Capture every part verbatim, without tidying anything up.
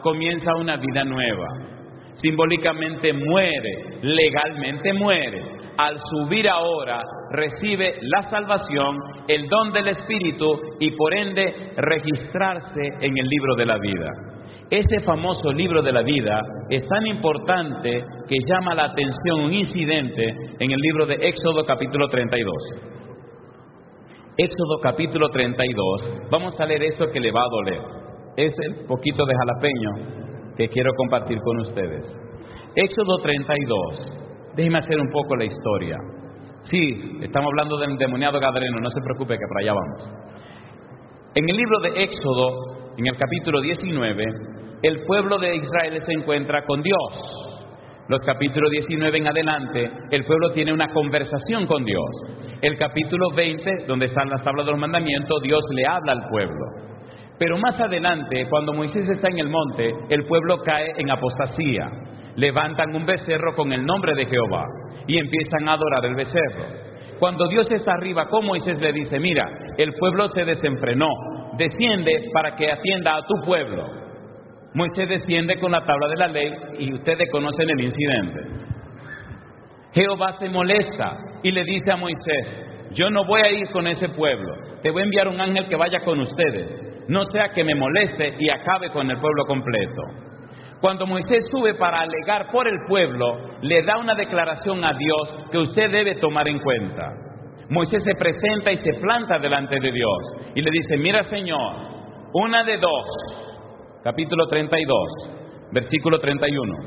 comienza una vida nueva. Simbólicamente muere, legalmente muere. Al subir ahora recibe la salvación, el don del Espíritu y por ende registrarse en el libro de la vida. Ese famoso libro de la vida es tan importante que llama la atención un incidente en el libro de Éxodo capítulo treinta y dos. Éxodo capítulo treinta y dos, vamos a leer esto que le va a doler. Es el poquito de jalapeño que quiero compartir con ustedes. Éxodo treinta y dos, déjeme hacer un poco la historia. Sí, estamos hablando del endemoniado gadareno, no se preocupe que para allá vamos. En el libro de Éxodo, en el capítulo diecinueve, el pueblo de Israel se encuentra con Dios. Los capítulos diecinueve en adelante, el pueblo tiene una conversación con Dios. El capítulo veinte, donde están las tablas de los mandamientos, Dios le habla al pueblo. Pero más adelante, cuando Moisés está en el monte, el pueblo cae en apostasía. Levantan un becerro con el nombre de Jehová y empiezan a adorar el becerro. Cuando Dios está arriba con Moisés, le dice: mira, el pueblo se desenfrenó, desciende para que atienda a tu pueblo. Moisés desciende con la tabla de la ley y ustedes conocen el incidente. Jehová se molesta y le dice a Moisés: yo no voy a ir con ese pueblo, te voy a enviar un ángel que vaya con ustedes, no sea que me moleste y acabe con el pueblo completo. Cuando Moisés sube para alegar por el pueblo, le da una declaración a Dios que usted debe tomar en cuenta. Moisés se presenta y se planta delante de Dios y le dice: mira, Señor, una de dos. Capítulo treinta y dos, versículo treinta y uno.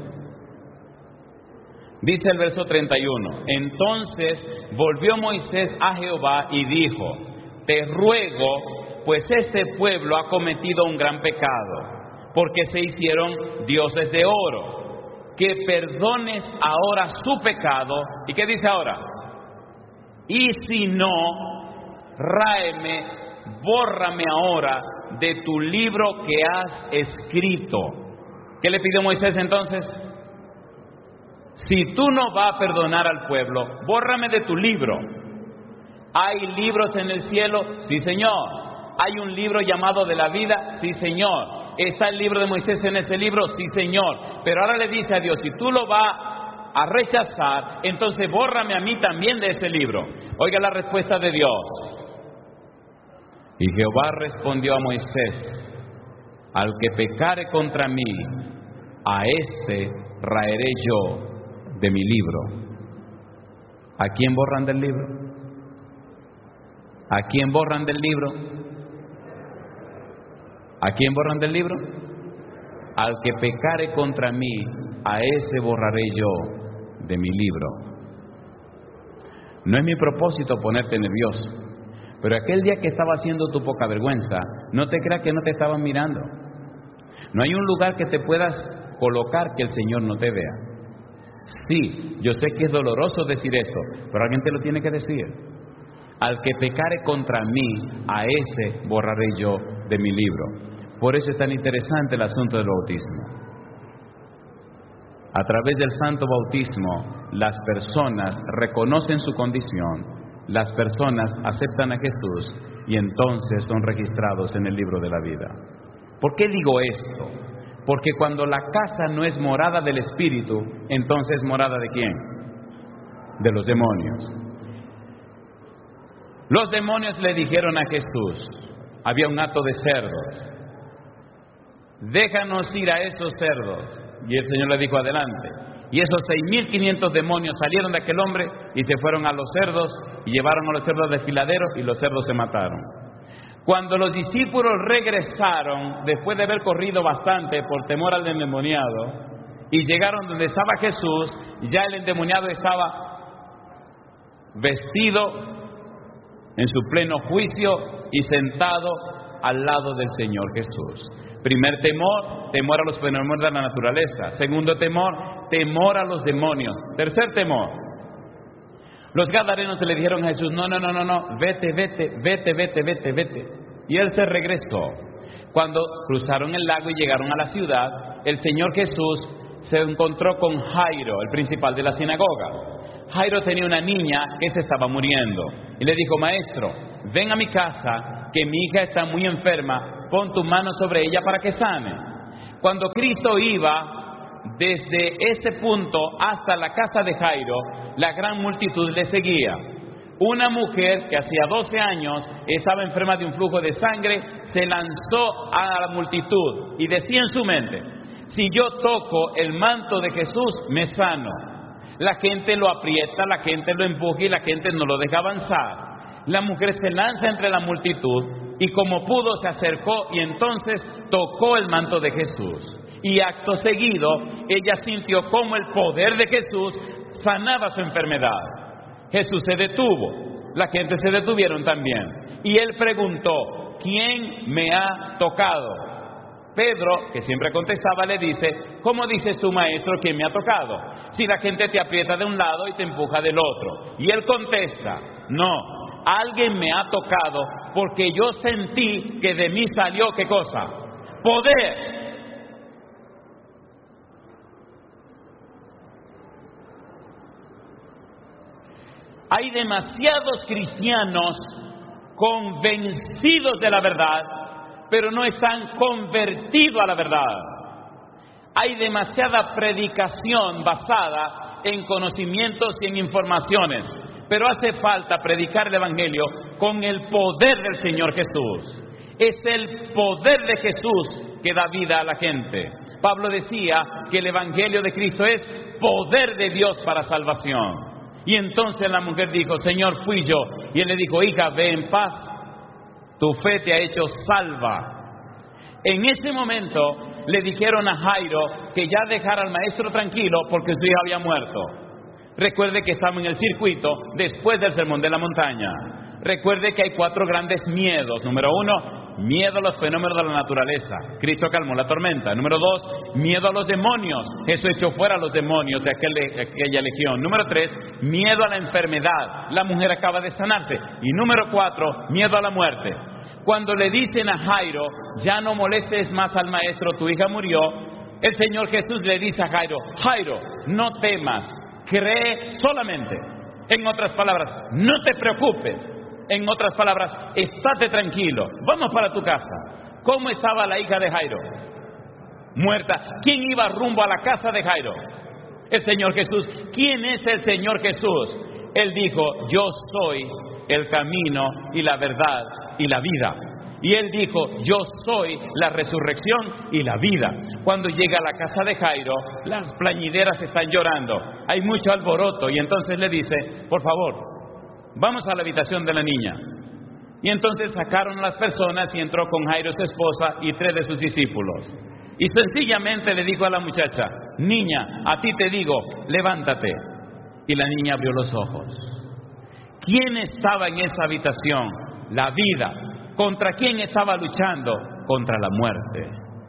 Dice el verso treinta y uno: entonces volvió Moisés a Jehová y dijo: te ruego, pues este pueblo ha cometido un gran pecado, porque se hicieron dioses de oro, que perdones ahora su pecado. ¿Y qué dice ahora? Y si no, ráeme, bórrame ahora de tu libro que has escrito. ¿Qué le pidió Moisés entonces? Si tú no vas a perdonar al pueblo, bórrame de tu libro. ¿Hay libros en el cielo? Sí, Señor. ¿Hay un libro llamado de la vida? Sí, Señor. ¿Está el libro de Moisés en ese libro? Sí, Señor. Pero ahora le dice a Dios: si tú lo vas a rechazar, entonces bórrame a mí también de ese libro. Oiga la respuesta de Dios. Y Jehová respondió a Moisés: al que pecare contra mí, a este raeré yo de mi libro. ¿A quién borran del libro? ¿A quién borran del libro? ¿A quién borran del libro? Al que pecare contra mí, a ese borraré yo de mi libro. No es mi propósito ponerte nervioso, pero aquel día que estaba haciendo tu poca vergüenza, no te creas que no te estaban mirando. No hay un lugar que te puedas colocar que el Señor no te vea. Sí, yo sé que es doloroso decir esto, pero alguien te lo tiene que decir. Al que pecare contra mí, a ese borraré yo de mi libro. Por eso es tan interesante el asunto del bautismo. A través del santo bautismo, las personas reconocen su condición, las personas aceptan a Jesús y entonces son registrados en el libro de la vida. ¿Por qué digo esto? Porque cuando la casa no es morada del Espíritu, entonces morada ¿de quién? De los demonios. Los demonios le dijeron a Jesús, había un hato de cerdos: déjanos ir a esos cerdos. Y el Señor le dijo: adelante. Y esos seis mil quinientos demonios salieron de aquel hombre y se fueron a los cerdos y llevaron a los cerdos al desfiladero y los cerdos se mataron. Cuando los discípulos regresaron, después de haber corrido bastante por temor al endemoniado, y llegaron donde estaba Jesús, ya el endemoniado estaba vestido en su pleno juicio y sentado al lado del Señor Jesús. Primer temor, temor a los fenómenos de la naturaleza. Segundo temor, temor a los demonios. Tercer temor, los gadarenos le dijeron a Jesús: no, no, no, no, no, vete, vete, vete, vete, vete, vete. Y él se regresó. Cuando cruzaron el lago y llegaron a la ciudad, el Señor Jesús se encontró con Jairo, el principal de la sinagoga. Jairo tenía una niña que se estaba muriendo y le dijo: maestro, ven a mi casa, que mi hija está muy enferma, pon tu mano sobre ella para que sane. Cuando Cristo iba desde ese punto hasta la casa de Jairo, la gran multitud le seguía. Una mujer que hacía doce años estaba enferma de un flujo de sangre, se lanzó a la multitud y decía en su mente: si yo toco el manto de Jesús, me sano. La gente lo aprieta, la gente lo empuja y la gente no lo deja avanzar. La mujer se lanza entre la multitud y como pudo se acercó y entonces tocó el manto de Jesús. Y acto seguido ella sintió como el poder de Jesús sanaba su enfermedad. Jesús se detuvo, la gente se detuvieron también. Y él preguntó: ¿quién me ha tocado? Pedro, que siempre contestaba, le dice: ¿cómo dices tu maestro quién me ha tocado? Si la gente te aprieta de un lado y te empuja del otro. Y él contesta: no, alguien me ha tocado porque yo sentí que de mí salió, ¿qué cosa? Poder. Hay demasiados cristianos convencidos de la verdad, pero no están convertidos a la verdad. Hay demasiada predicación basada en conocimientos y en informaciones, pero hace falta predicar el Evangelio con el poder del Señor Jesús. Es el poder de Jesús que da vida a la gente. Pablo decía que el Evangelio de Cristo es poder de Dios para salvación. Y entonces la mujer dijo: Señor, fui yo. Y él le dijo: hija, ve en paz, tu fe te ha hecho salva. En ese momento le dijeron a Jairo que ya dejara al maestro tranquilo porque su hija había muerto. Recuerde que estamos en el circuito después del Sermón de la Montaña. Recuerde que hay cuatro grandes miedos. Número uno, miedo a los fenómenos de la naturaleza. Cristo calmó la tormenta. Número dos, miedo a los demonios. Jesús echó fuera a los demonios de aquel, aquella legión. Número tres, miedo a la enfermedad. La mujer acaba de sanarse. Y número cuatro, miedo a la muerte. Cuando le dicen a Jairo: ya no molestes más al maestro, tu hija murió, el Señor Jesús le dice a Jairo: Jairo, no temas, cree solamente. En otras palabras, no te preocupes. En otras palabras, estate tranquilo, vamos para tu casa. ¿Cómo estaba la hija de Jairo? Muerta. ¿Quién iba rumbo a la casa de Jairo? El Señor Jesús. ¿Quién es el Señor Jesús? Él dijo: yo soy el camino y la verdad y la vida. Y él dijo: yo soy la resurrección y la vida. Cuando llega a la casa de Jairo, las plañideras están llorando, hay mucho alboroto, y entonces le dice: por favor, vamos a la habitación de la niña. Y entonces sacaron a las personas y entró con Jairo su esposa y tres de sus discípulos. Y sencillamente le dijo a la muchacha: niña, a ti te digo, levántate. Y la niña abrió los ojos. ¿Quién estaba en esa habitación? La vida. ¿Contra quién estaba luchando? Contra la muerte.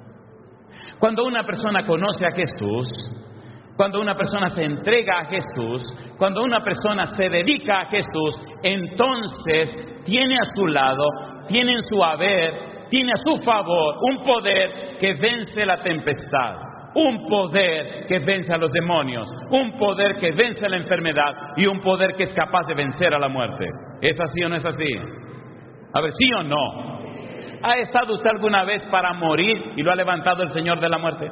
Cuando una persona conoce a Jesús, cuando una persona se entrega a Jesús, cuando una persona se dedica a Jesús, entonces tiene a su lado, tiene en su haber, tiene a su favor un poder que vence la tempestad, un poder que vence a los demonios, un poder que vence la enfermedad y un poder que es capaz de vencer a la muerte. ¿Es así o no es así? A ver, ¿sí o no? ¿Ha estado usted alguna vez para morir y lo ha levantado el Señor de la muerte?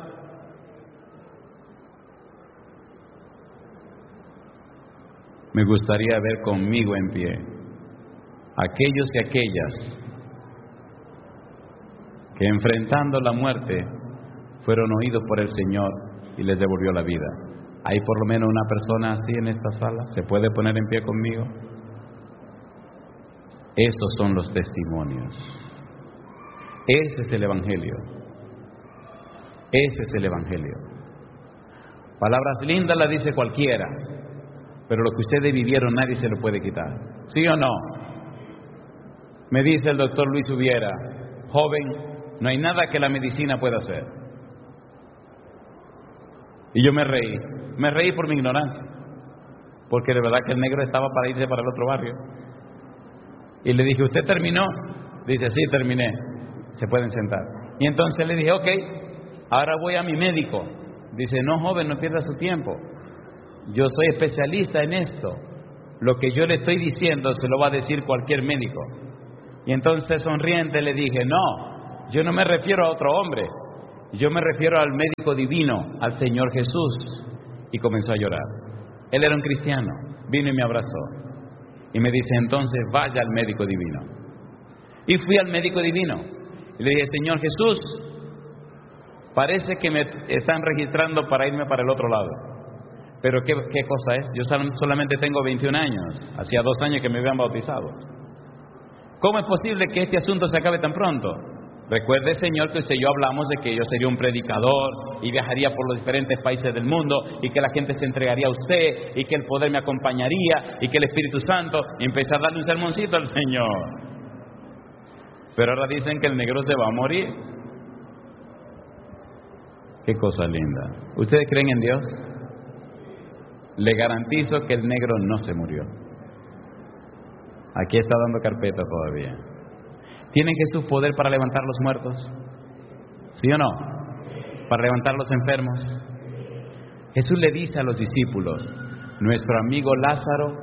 Me gustaría ver conmigo en pie aquellos y aquellas que enfrentando la muerte fueron oídos por el Señor y les devolvió la vida. ¿Hay por lo menos una persona así en esta sala? ¿Se puede poner en pie conmigo? Esos son los testimonios. Ese es el Evangelio. Ese es el Evangelio. Palabras lindas las dice cualquiera, pero lo que ustedes vivieron nadie se lo puede quitar. ¿Sí o no? Me dice el doctor Luis Ubiera: joven, no hay nada que la medicina pueda hacer. Y yo me reí. Me reí por mi ignorancia, porque de verdad que el negro estaba para irse para el otro barrio. Y le dije: ¿usted terminó? Dice: sí, terminé. Se pueden sentar. Y entonces le dije: ok, ahora voy a mi médico. Dice: no, joven, no pierda su tiempo. Yo soy especialista en esto. Lo que yo le estoy diciendo se lo va a decir cualquier médico. Y entonces sonriente le dije: no, yo no me refiero a otro hombre. yo me refiero al médico divino, al Señor Jesús. Y comenzó a llorar. Él era un cristiano. Vino y me abrazó. Y me dice, entonces vaya al médico divino. Y fui al médico divino. Y le dije, Señor Jesús, parece que me están registrando para irme para el otro lado. Pero ¿qué, qué cosa es? Yo solamente tengo veintiún años. Hacía dos años que me habían bautizado. ¿Cómo es posible que este asunto se acabe tan pronto? Recuerde, Señor, que usted y yo hablamos de que yo sería un predicador y viajaría por los diferentes países del mundo y que la gente se entregaría a usted y que el poder me acompañaría y que el Espíritu Santo, y empecé a darle un sermoncito al Señor. Pero ahora dicen que el negro se va a morir. Qué cosa linda. ¿Ustedes creen en Dios? Le garantizo que el negro no se murió. Aquí está dando carpeta todavía. ¿Tiene Jesús poder para levantar los muertos? ¿Sí o no? ¿Para levantar los enfermos? Jesús le dice a los discípulos, nuestro amigo Lázaro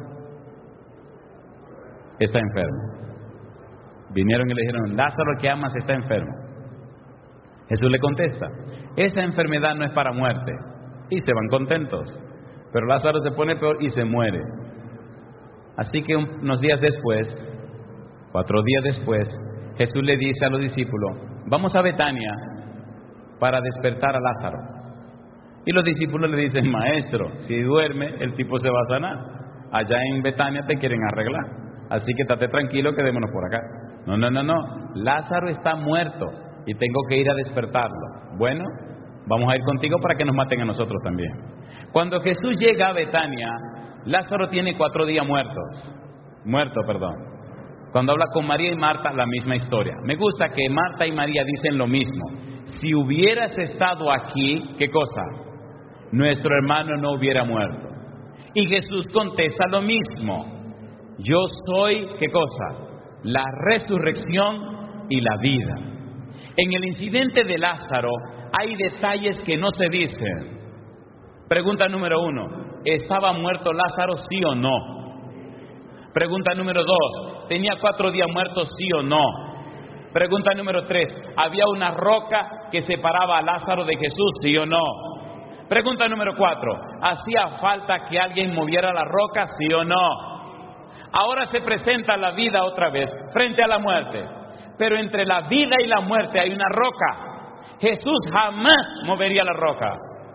está enfermo. Vinieron y le dijeron, Lázaro que amas está enfermo. Jesús le contesta, esa enfermedad no es para muerte. Y se van contentos. Pero Lázaro se pone peor y se muere. Así que unos días después, cuatro días después, Jesús le dice a los discípulos, vamos a Betania para despertar a Lázaro. Y los discípulos le dicen, maestro, si duerme, el tipo se va a sanar. Allá en Betania te quieren arreglar. Así que estate tranquilo, quedémonos por acá. No, no, no, no. Lázaro está muerto y tengo que ir a despertarlo. Bueno, vamos a ir contigo para que nos maten a nosotros también. Cuando Jesús llega a Betania, Lázaro tiene cuatro días muertos. Muerto, perdón. Cuando habla con María y Marta, la misma historia. Me gusta que Marta y María dicen lo mismo. Si hubieras estado aquí, ¿qué cosa? Nuestro hermano no hubiera muerto. Y Jesús contesta lo mismo. Yo soy, ¿qué cosa? La resurrección y la vida. En el incidente de Lázaro hay detalles que no se dicen. Pregunta número uno, ¿estaba muerto Lázaro, sí o no? Pregunta número dos, ¿tenía cuatro días muerto, sí o no? Pregunta número tres, ¿había una roca que separaba a Lázaro de Jesús, sí o no? Pregunta número cuatro, ¿hacía falta que alguien moviera la roca, sí o no? Ahora se presenta la vida otra vez frente a la muerte, pero entre la vida y la muerte hay una roca. Jesús jamás movería la roca.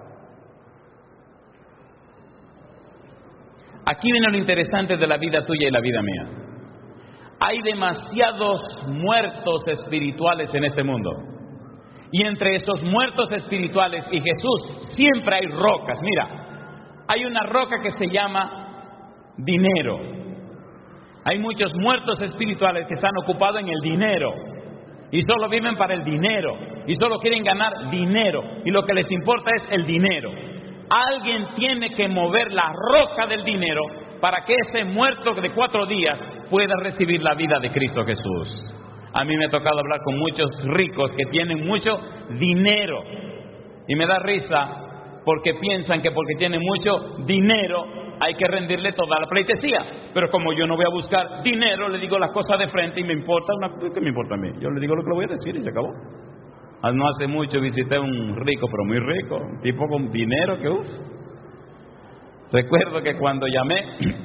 Aquí viene lo interesante de la vida tuya y la vida mía. Hay demasiados muertos espirituales en este mundo. Y entre esos muertos espirituales y Jesús siempre hay rocas. Mira, hay una roca que se llama dinero. Hay muchos muertos espirituales que están ocupados en el dinero. Y solo viven para el dinero. Y solo quieren ganar dinero. Y lo que les importa es el dinero. Alguien tiene que mover la roca del dinero para que ese muerto de cuatro días pueda recibir la vida de Cristo Jesús. A mí me ha tocado hablar con muchos ricos que tienen mucho dinero y me da risa porque piensan que porque tienen mucho dinero hay que rendirle toda la pleitesía. Pero como yo no voy a buscar dinero, le digo las cosas de frente y me importa una, ¿qué me importa a mí? Yo le digo lo que le voy a decir y se acabó. No hace mucho visité a un rico, pero muy rico, un tipo con dinero que usa. Recuerdo que cuando llamé,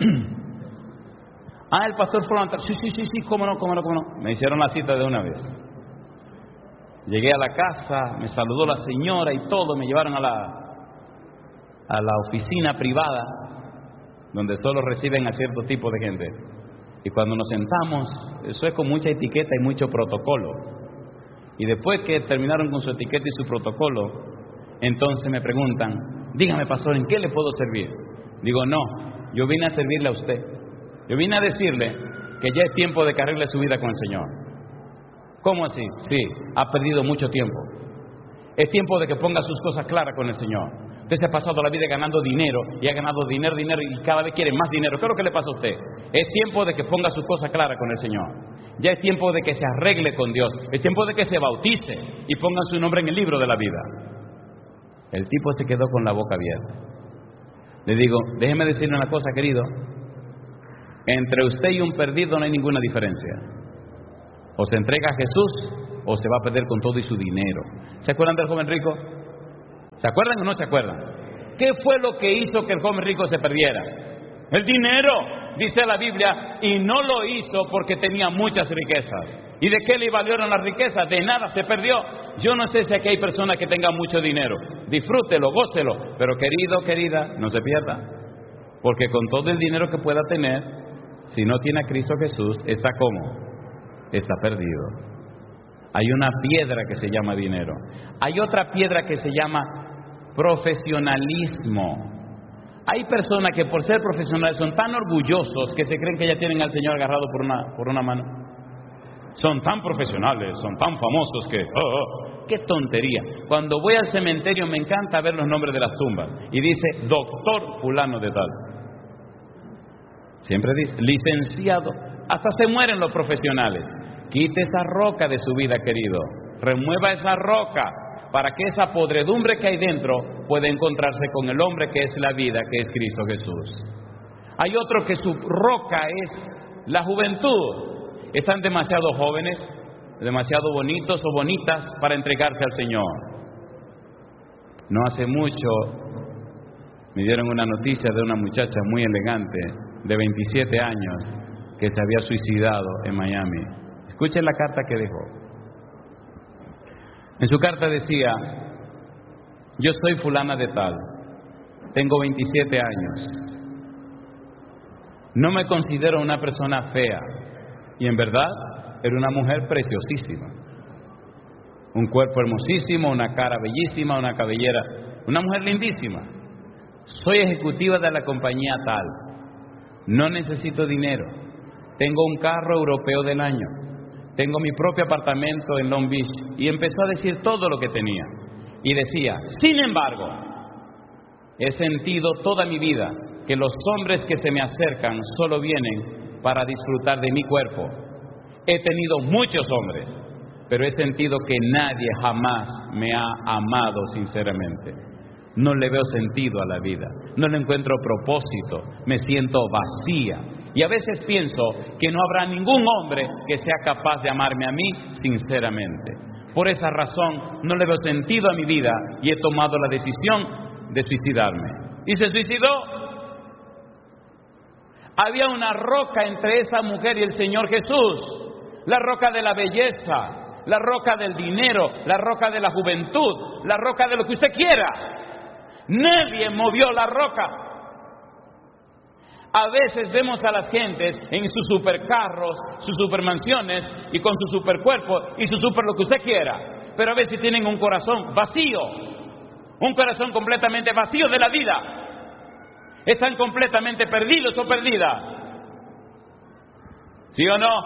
ah, el pastor Frontal, sí, sí, sí, sí, cómo no, cómo no, cómo no. Me hicieron la cita de una vez. Llegué a la casa, me saludó la señora y todo, me llevaron a la, a la oficina privada, donde solo reciben a cierto tipo de gente. Y cuando nos sentamos, eso es con mucha etiqueta y mucho protocolo. Y después que terminaron con su etiqueta y su protocolo, entonces me preguntan, dígame pastor, ¿en qué le puedo servir? Digo, no, yo vine a servirle a usted. Yo vine a decirle que ya es tiempo de que arregle su vida con el Señor. ¿Cómo así? Sí, ha perdido mucho tiempo. Es tiempo de que ponga sus cosas claras con el Señor. Usted se ha pasado la vida ganando dinero y ha ganado dinero, dinero y cada vez quiere más dinero. ¿Qué es lo que le pasa a usted? Es tiempo de que ponga sus cosas claras con el Señor. Ya es tiempo de que se arregle con Dios. Es tiempo de que se bautice y pongan su nombre en el libro de la vida. El tipo se quedó con la boca abierta. Le digo, déjeme decirle una cosa, querido. Entre usted y un perdido no hay ninguna diferencia. O se entrega a Jesús o se va a perder con todo y su dinero. ¿Se acuerdan del joven rico? ¿Se acuerdan o no se acuerdan? ¿Qué fue lo que hizo que el joven rico se perdiera? El dinero, dice la Biblia, y no lo hizo porque tenía muchas riquezas. ¿Y de qué le valieron las riquezas? De nada, se perdió. Yo no sé si aquí hay personas que tengan mucho dinero. Disfrútelo, gócelo, pero querido, querida, no se pierda. Porque con todo el dinero que pueda tener, si no tiene a Cristo Jesús, está como, está perdido. Hay una piedra que se llama dinero. Hay otra piedra que se llama profesionalismo. Hay personas que por ser profesionales son tan orgullosos que se creen que ya tienen al Señor agarrado por una, por una mano. Son tan profesionales, son tan famosos que... Oh, oh, ¡qué tontería! Cuando voy al cementerio me encanta ver los nombres de las tumbas. Y dice, doctor fulano de tal. Siempre dice, licenciado. Hasta se mueren los profesionales. Quite esa roca de su vida, querido. Remueva esa roca para que esa podredumbre que hay dentro pueda encontrarse con el hombre que es la vida, que es Cristo Jesús. Hay otro que su roca es la juventud. Están demasiado jóvenes, demasiado bonitos o bonitas para entregarse al Señor. No hace mucho me dieron una noticia de una muchacha muy elegante de veintisiete años que se había suicidado en Miami. Escuchen la carta que dejó. En su carta decía, yo soy fulana de tal, tengo veintisiete años, no me considero una persona fea, y en verdad era una mujer preciosísima, un cuerpo hermosísimo, una cara bellísima, una cabellera, una mujer lindísima. Soy ejecutiva de la compañía tal, no necesito dinero, tengo un carro europeo del año, tengo mi propio apartamento en Long Beach. Y empezó a decir todo lo que tenía. Y decía, sin embargo, he sentido toda mi vida que los hombres que se me acercan solo vienen para disfrutar de mi cuerpo. He tenido muchos hombres, pero he sentido que nadie jamás me ha amado sinceramente. No le veo sentido a la vida, no le encuentro propósito, me siento vacía. Y a veces pienso que no habrá ningún hombre que sea capaz de amarme a mí sinceramente. Por esa razón no le veo sentido a mi vida y he tomado la decisión de suicidarme. Y se suicidó. Había una roca entre esa mujer y el Señor Jesús. La roca de la belleza, la roca del dinero, la roca de la juventud, la roca de lo que usted quiera. Nadie movió la roca. A veces vemos a las gentes en sus supercarros, sus supermansiones y con su supercuerpo y su super lo que usted quiera, pero a veces tienen un corazón vacío, un corazón completamente vacío de la vida. Están completamente perdidos o perdidas. ¿Sí o no?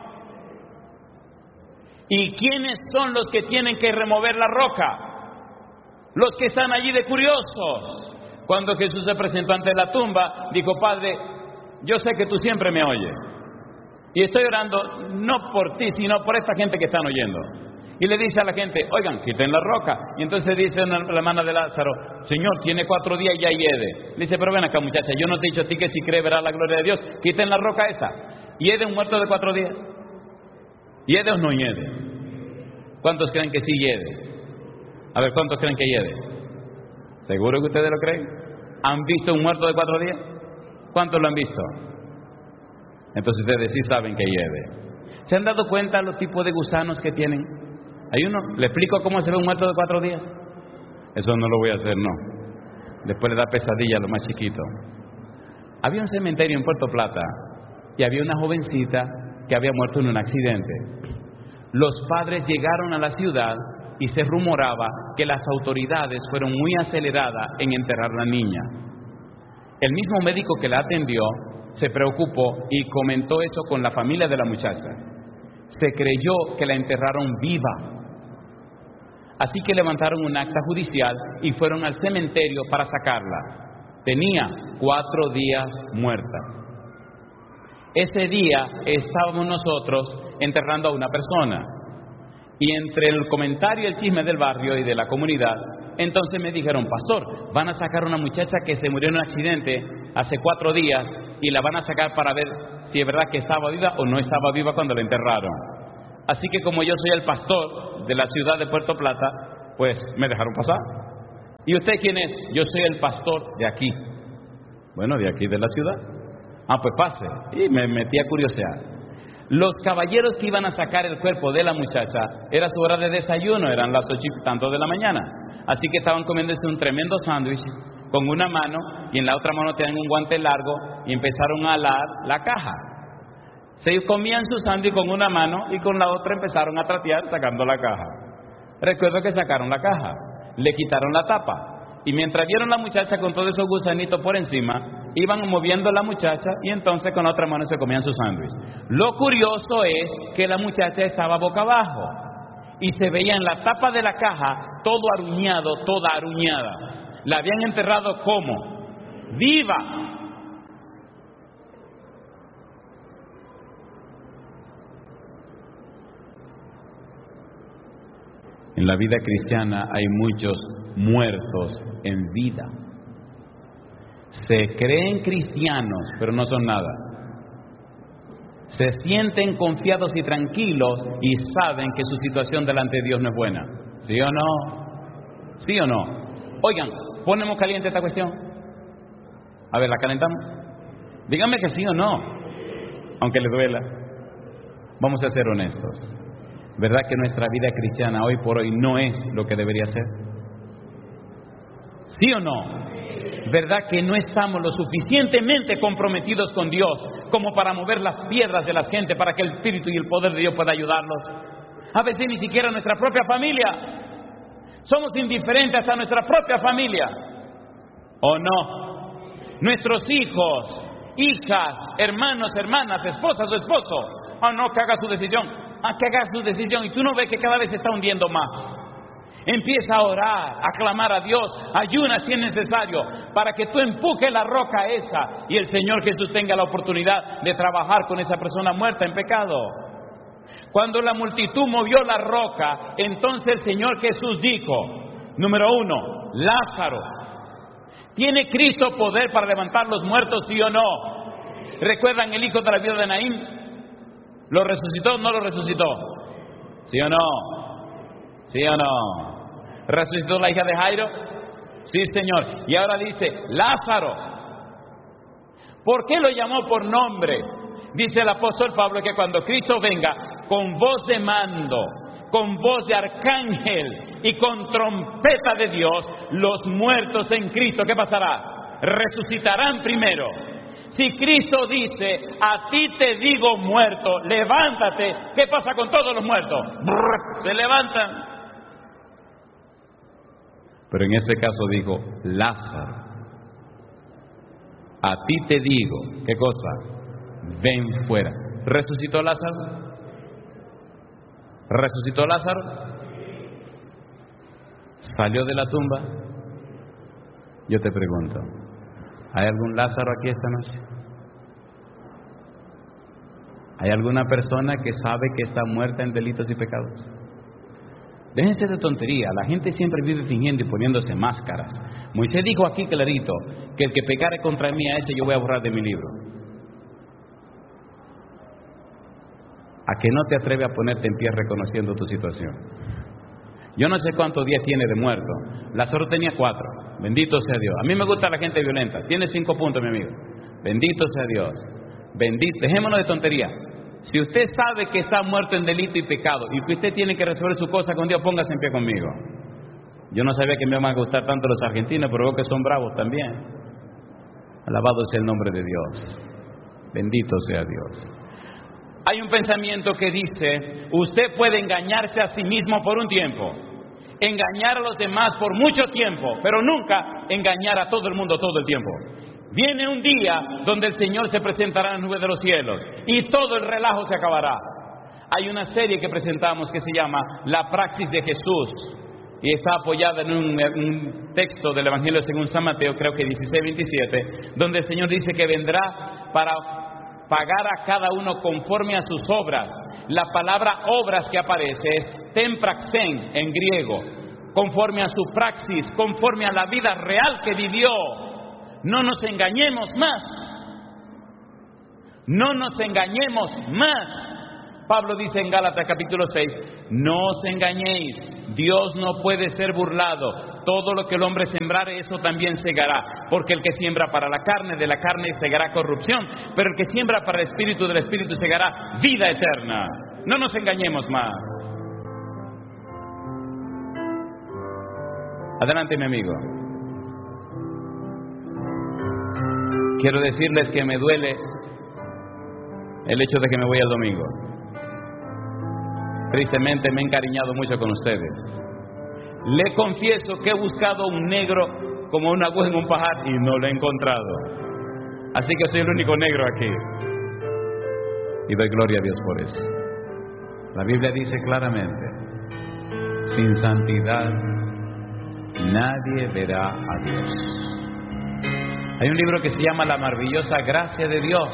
¿Y quiénes son los que tienen que remover la roca? Los que están allí de curiosos. Cuando Jesús se presentó ante la tumba, dijo, Padre, yo sé que tú siempre me oyes. Y estoy orando no por ti, sino por esta gente que están oyendo. Y le dice a la gente, oigan, quiten la roca. Y entonces dice la hermana de Lázaro, Señor, tiene cuatro días y ya hiede. Le dice, pero ven acá, muchacha, yo no te he dicho a ti que si crees verás la gloria de Dios. Quiten la roca esa. ¿Hiede un muerto de cuatro días? ¿Hiede o no hiede? ¿Cuántos creen que sí hiede? A ver, ¿cuántos creen que hiede? ¿Seguro que ustedes lo creen? ¿Han visto un muerto de cuatro días? ¿Cuántos lo han visto? Entonces ustedes sí saben que hiede. ¿Se han dado cuenta los tipos de gusanos que tienen? Hay uno, ¿le explico cómo se ve un muerto de cuatro días? Eso no lo voy a hacer, no. Después le da pesadilla a lo más chiquito. Había un cementerio en Puerto Plata y había una jovencita que había muerto en un accidente. Los padres llegaron a la ciudad y se rumoraba que las autoridades fueron muy aceleradas en enterrar a la niña. El mismo médico que la atendió se preocupó y comentó eso con la familia de la muchacha. Se creyó que la enterraron viva. Así que levantaron un acta judicial y fueron al cementerio para sacarla. Tenía cuatro días muerta. Ese día estábamos nosotros enterrando a una persona. Y entre el comentario y el chisme del barrio y de la comunidad, entonces me dijeron, pastor, van a sacar a una muchacha que se murió en un accidente hace cuatro días y la van a sacar para ver si es verdad que estaba viva o no estaba viva cuando la enterraron. Así que como yo soy el pastor de la ciudad de Puerto Plata, pues me dejaron pasar. ¿Y usted quién es? Yo soy el pastor de aquí. Bueno, de aquí de la ciudad. Ah, pues pase. Y me metí a curiosear. Los caballeros que iban a sacar el cuerpo de la muchacha, era su hora de desayuno, eran las ocho y tanto de la mañana. Así que estaban comiéndose un tremendo sándwich con una mano y en la otra mano tenían un guante largo y empezaron a alar la caja. Se comían su sándwich con una mano y con la otra empezaron a tratear sacando la caja. Recuerdo que sacaron la caja, le quitaron la tapa y mientras vieron la muchacha con todos esos gusanitos por encima, iban moviendo la muchacha y entonces con la otra mano se comían su sándwich. Lo curioso es que la muchacha estaba boca abajo y se veía en la tapa de la caja todo aruñado, toda aruñada. La habían enterrado como viva. En la vida cristiana hay muchos muertos en vida. Se creen cristianos, pero no son nada. Se sienten confiados y tranquilos y saben que su situación delante de Dios no es buena. ¿Sí o no? ¿Sí o no? Oigan, ¿ponemos caliente esta cuestión? A ver, ¿la calentamos? Díganme que sí o no, aunque les duela. Vamos a ser honestos. ¿Verdad que nuestra vida cristiana hoy por hoy no es lo que debería ser? ¿Sí o no? ¿Verdad que no estamos lo suficientemente comprometidos con Dios como para mover las piedras de la gente para que el Espíritu y el poder de Dios pueda ayudarlos? A veces ni siquiera nuestra propia familia. Somos indiferentes a nuestra propia familia. ¿O no? Nuestros hijos, hijas, hermanos, hermanas, esposas o esposo. ¿O no? Que haga su decisión. A que haga su decisión y tú no ves que cada vez se está hundiendo más. Empieza a orar, a clamar a Dios, ayuna si es necesario, para que tú empujes la roca esa y el Señor Jesús tenga la oportunidad de trabajar con esa persona muerta en pecado. Cuando la multitud movió la roca, entonces el Señor Jesús dijo, número uno, Lázaro, ¿tiene Cristo poder para levantar los muertos, sí o no? ¿Recuerdan el hijo de la viuda de Naín? ¿Lo resucitó o no lo resucitó? ¿Sí o no? ¿Sí o no? ¿Resucitó la hija de Jairo? Sí, Señor. Y ahora dice, Lázaro. ¿Por qué lo llamó por nombre? Dice el apóstol Pablo que cuando Cristo venga con voz de mando, con voz de arcángel y con trompeta de Dios, los muertos en Cristo, ¿qué pasará? Resucitarán primero. Si Cristo dice, a ti te digo muerto, levántate, ¿qué pasa con todos los muertos? Se levantan. Pero en este caso dijo, Lázaro, a ti te digo, ¿qué cosa? Ven fuera. ¿Resucitó Lázaro? ¿Resucitó Lázaro? ¿Salió de la tumba? Yo te pregunto, ¿hay algún Lázaro aquí esta noche? ¿Hay alguna persona que sabe que está muerta en delitos y pecados? Déjense de tontería, la gente siempre vive fingiendo y poniéndose máscaras. Moisés dijo aquí clarito, que el que pecare contra mí a ese yo voy a borrar de mi libro. ¿A que no te atreves a ponerte en pie reconociendo tu situación? Yo no sé cuántos días tiene de muerto. Lázaro tenía cuatro. Bendito sea Dios. A mí me gusta la gente violenta. Tiene cinco puntos, mi amigo. Bendito sea Dios. Bendito. Dejémonos de tontería. Si usted sabe que está muerto en delito y pecado y que usted tiene que resolver su cosa con Dios, póngase en pie conmigo. Yo no sabía que me iban a gustar tanto los argentinos, pero veo que son bravos también. Alabado sea el nombre de Dios. Bendito sea Dios. Hay un pensamiento que dice, usted puede engañarse a sí mismo por un tiempo, engañar a los demás por mucho tiempo, pero nunca engañar a todo el mundo todo el tiempo. Viene un día donde el Señor se presentará en la nube de los cielos y todo el relajo se acabará. Hay una serie que presentamos que se llama La Praxis de Jesús y está apoyada en un, un texto del Evangelio según San Mateo, creo que dieciséis veintisiete, donde el Señor dice que vendrá para pagar a cada uno conforme a sus obras. La palabra obras que aparece es tempraxen en griego, conforme a su praxis, conforme a la vida real que vivió. No nos engañemos más. No nos engañemos más. Pablo dice en Gálatas capítulo seis, no os engañéis, Dios no puede ser burlado. Todo lo que el hombre sembrare, eso también segará. Porque el que siembra para la carne, de la carne segará corrupción. Pero el que siembra para el espíritu, del espíritu segará vida eterna. No nos engañemos más. Adelante, mi amigo. Quiero decirles que me duele el hecho de que me voy el domingo. Tristemente me he encariñado mucho con ustedes. Le confieso que he buscado un negro como una aguja en un pajar y no lo he encontrado. Así que soy el único negro aquí. Y doy gloria a Dios por eso. La Biblia dice claramente, sin santidad nadie verá a Dios. Hay un libro que se llama La maravillosa gracia de Dios,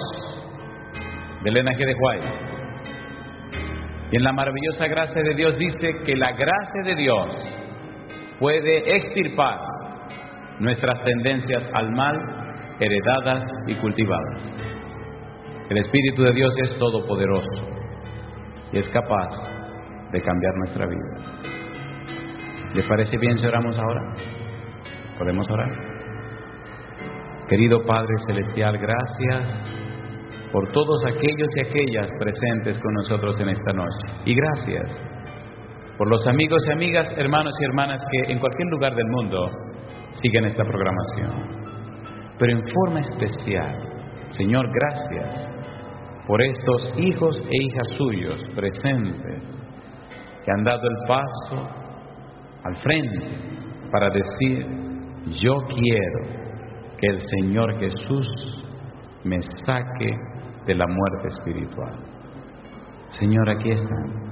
de Elena G. de White. Y en la maravillosa gracia de Dios dice que la gracia de Dios puede extirpar nuestras tendencias al mal, heredadas y cultivadas. El Espíritu de Dios es todopoderoso y es capaz de cambiar nuestra vida. ¿Les parece bien si oramos ahora? ¿Podemos orar? Querido Padre Celestial, gracias por todos aquellos y aquellas presentes con nosotros en esta noche. Y gracias por los amigos y amigas, hermanos y hermanas que en cualquier lugar del mundo siguen esta programación. Pero en forma especial, Señor, gracias por estos hijos e hijas suyos presentes que han dado el paso al frente para decir, yo quiero que el Señor Jesús me saque de la muerte espiritual. Señor, aquí están.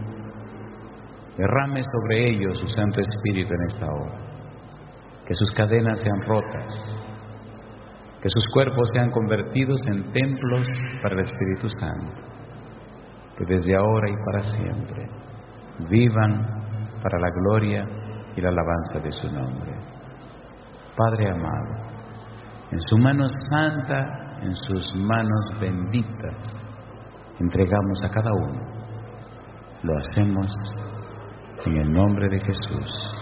Derrame sobre ellos su Santo Espíritu en esta hora. Que sus cadenas sean rotas. Que sus cuerpos sean convertidos en templos para el Espíritu Santo. Que desde ahora y para siempre vivan para la gloria y la alabanza de su nombre. Padre amado, en su mano santa, en sus manos benditas, entregamos a cada uno. Lo hacemos en el nombre de Jesús.